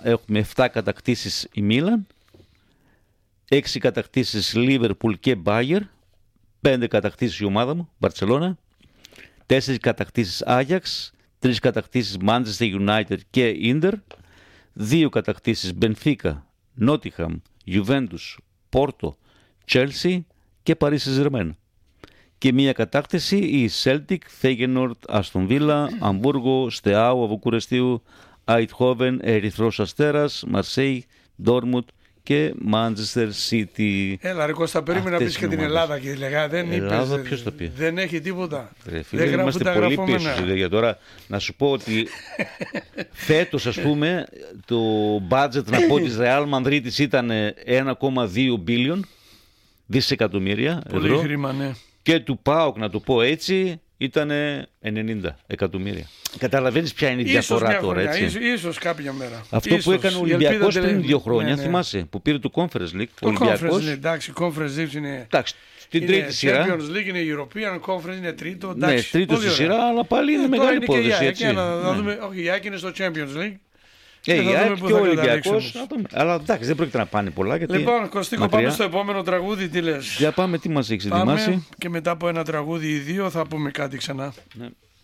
έχουμε 7 κατακτήσεις η Μίλαν, 6 κατακτήσεις Λίβερπουλ και Μπάγερ, 5 κατακτήσεις η ομάδα μου, Μπαρτσελώνα, 4 κατακτήσεις Άγιαξ, 3 κατακτήσεις Manchester United και Ίντερ, 2 κατακτήσεις Μπενφίκα, Νότιχαμ, Γιουβέντους, Πόρτο, Τσέλσι και Παρίσι Ζερμέν. Και μία κατάκτηση η Celtic, Φέγενορτ, Αστον Βίλα, Αμβούργο, Στεάου, Βουκουρεστίου, Αιτχόβεν, Ερυθρός Αστέρας, Μαρσέη, Ντόρμουντ και Manchester City. Έλα ρε Κώστα, περίμενα να πεις και την Ελλάδα και λέγα. Δεν Ελλάδα, είπες, ποιος το πει? δεν έχει τίποτα. Ρε φίλε, δεν είμαστε πολύ πίσω για τώρα. Να σου πω ότι φέτος, ας πούμε, το budget να πω της Real Madrid ήταν 1,2 billion δισεκατομμύρια πολύ ευρώ. Χρήμα, ναι. Και του ΠΑΟΚ, να το πω έτσι, ήταν 90 εκατομμύρια. Καταλαβαίνεις ποια είναι η διαφορά τώρα, έτσι. Ίσως κάποια μέρα. Αυτό που έκανε ο Ολυμπιακός πριν 2 χρόνια, θυμάσαι, που πήρε το Conference League. Το Conference League, εντάξει, Conference League είναι. Εντάξει, στην τρίτη σειρά. Champions League είναι European Conference, είναι τρίτο. Ναι, τρίτο στη σειρά, αλλά πάλι είναι μεγάλη υπόθεση. Όχι, η ΑΕΚ είναι στο Champions League. Η ΑΕΚ και ο Ολυμπιακός. Αλλά εντάξει, δεν πρόκειται να πάνε πολλά. Λοιπόν, Κωστίκο, πάμε στο επόμενο τραγούδι. Τι λες? Για πάμε, τι μας έχεις ετοιμάσει. Και μετά από ένα τραγούδι ή δύο θα πούμε κάτι ξανά. Ναι.